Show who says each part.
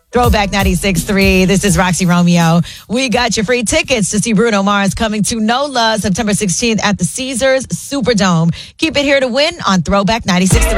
Speaker 1: Throwback 96.3. This is Roxy Romeo. We got your free tickets to see Bruno Mars coming to NOLA September 16th at the Caesars Superdome. Keep it here to win on Throwback 96.3.